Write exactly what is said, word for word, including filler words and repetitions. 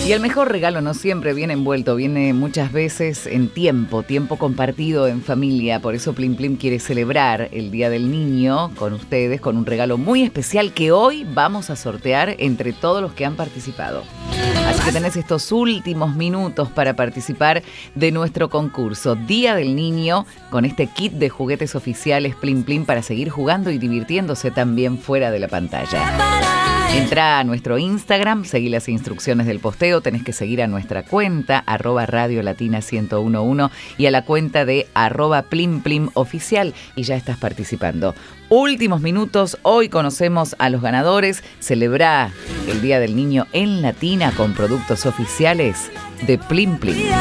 Y el mejor regalo no siempre viene envuelto, viene muchas veces en tiempo, tiempo compartido en familia. Por eso Plim Plim quiere celebrar el Día del Niño con ustedes, con un regalo muy especial que hoy vamos a sortear entre todos los que han participado. Así que tenés estos últimos minutos para participar de nuestro concurso Día del Niño con este kit de juguetes oficiales Plim Plim para seguir jugando y divirtiéndose también fuera de la pantalla. Entra a nuestro Instagram, seguí las instrucciones del posteo, tenés que seguir a nuestra cuenta, arroba Radio Latina ciento uno punto uno y a la cuenta de arroba Plim Plim Oficial y ya estás participando. Últimos minutos, hoy conocemos a los ganadores, celebrá el Día del Niño en Latina con productos oficiales de Plim Plim.